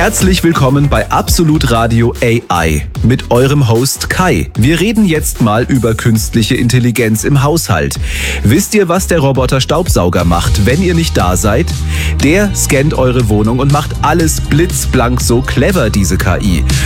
Herzlich willkommen bei Absolut Radio AI mit eurem Host Kai. Wir reden jetzt mal über künstliche Intelligenz im Haushalt. Wisst ihr, was der Roboter Staubsauger macht, wenn ihr nicht da seid? Der scannt eure Wohnung und macht alles blitzblank, so clever, diese KI.